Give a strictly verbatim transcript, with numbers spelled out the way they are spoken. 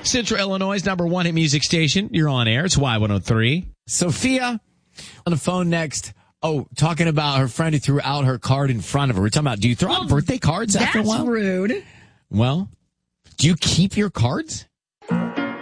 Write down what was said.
Central Illinois' number one hit music station. You're on air. It's Y one oh three. Sophia on the phone next. Oh, talking about her friend who threw out her card in front of her. We're talking about, do you throw Well, out birthday cards after a while? That's rude. Well, do you keep your cards?